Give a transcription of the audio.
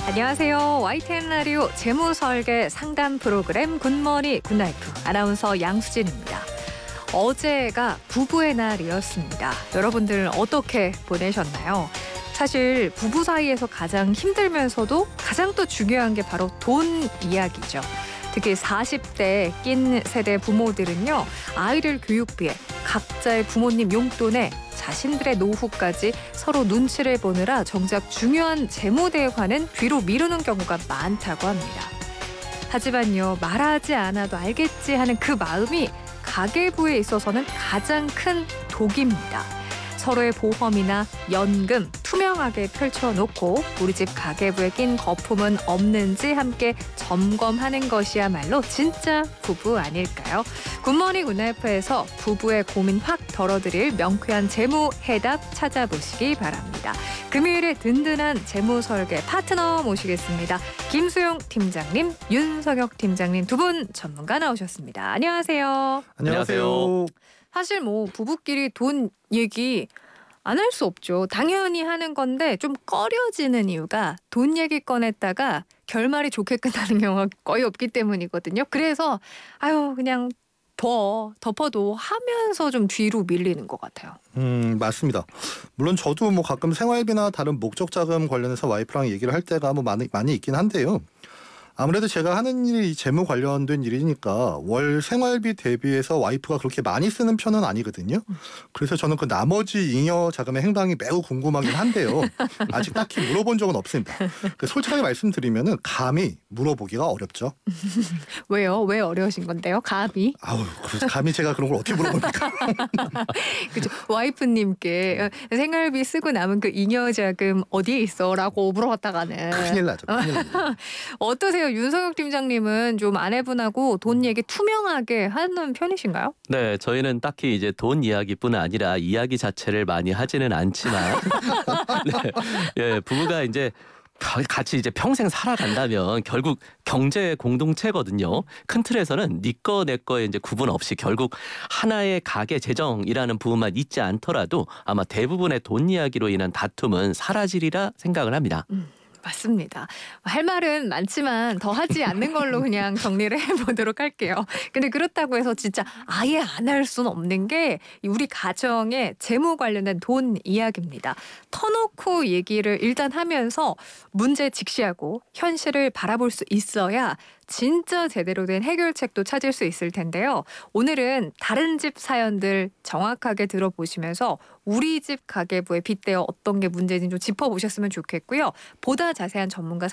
안녕하세요. YTN 라디오 재무설계 상담 프로그램 굿모닝 굿나이프 아나운서 양수진입니다. 어제가 부부의 날이었습니다. 여러분들 어떻게 보내셨나요? 사실 부부 사이에서 가장 힘들면서도 가장 또 중요한 게 바로 돈 이야기죠. 특히 40대 낀 세대 부모들은요. 아이들 교육비에 각자의 부모님 용돈에 자신들의 노후까지 서로 눈치를 보느라 정작 중요한 재무 대화는 뒤로 미루는 경우가 많다고 합니다. 하지만요. 말하지 않아도 알겠지 하는 그 마음이 가계부에 있어서는 가장 큰 독입니다. 서로의 보험이나 연금 투명하게 펼쳐놓고 우리 집 가계부에 낀 거품은 없는지 함께 점검하는 것이야말로 진짜 부부 아닐까요? 굿모닝 굿나이프에서 부부의 고민 확 덜어드릴 명쾌한 재무 해답 찾아보시기 바랍니다. 금요일에 든든한 재무 설계 파트너 모시겠습니다. 김수용 팀장님, 윤석혁 팀장님 두 분 전문가 나오셨습니다. 안녕하세요. 안녕하세요. 사실 뭐 부부끼리 돈 얘기 안 할 수 없죠. 당연히 하는 건데 좀 꺼려지는 이유가 돈 얘기 꺼냈다가 결말이 좋게 끝나는 경우가 거의 없기 때문이거든요. 그래서 그냥 덮어도 하면서 좀 뒤로 밀리는 것 같아요. 맞습니다. 물론 저도 뭐 가끔 생활비나 다른 목적 자금 관련해서 와이프랑 얘기를 할 때가 뭐 많이 있긴 한데요. 아무래도 제가 하는 일이 재무 관련된 일이니까 월 생활비 대비해서 와이프가 그렇게 많이 쓰는 편은 아니거든요. 그래서 저는 그 나머지 잉여 자금의 행방이 매우 궁금하긴 한데요. 아직 딱히 물어본 적은 없습니다. 솔직하게 말씀드리면은 감히 물어보기가 어렵죠. 왜요? 왜 어려우신 건데요? 감히? 감히 제가 그런 걸 어떻게 물어봅니까? 그죠. 와이프님께 생활비 쓰고 남은 그 잉여 자금 어디에 있어라고 물어봤다가는 큰일 나죠. 큰일 납니다. 어떠세요? 윤석혁 팀장님은 좀 아내분하고 돈 얘기 투명하게 하는 편이신가요? 네, 저희는 딱히 이제 돈 이야기뿐 아니라 이야기 자체를 많이 하지는 않지만, 네, 예, 부부가 이제 같이 이제 평생 살아간다면 결국 경제 공동체거든요. 큰 틀에서는 네 거 내 거에 이제 구분 없이 결국 하나의 가계 재정이라는 부분만 있지 않더라도 아마 대부분의 돈 이야기로 인한 다툼은 사라지리라 생각을 합니다. 맞습니다. 할 말은 많지만 더 하지 않는 걸로 그냥 정리를 해보도록 할게요. 근데 그렇다고 해서 진짜 아예 안 할 수는 없는 게 우리 가정의 재무 관련된 돈 이야기입니다. 터놓고 얘기를 일단 하면서 문제 직시하고 현실을 바라볼 수 있어야 진짜 제대로 된 해결책도 찾을 수 있을 텐데요. 오늘은 다른 집 사연들 정확하게 들어보시면서 우리 집 가계부에 빗대어 어떤 게 문제인지 좀 짚어보셨으면 좋겠고요. 보다 자세한 전문가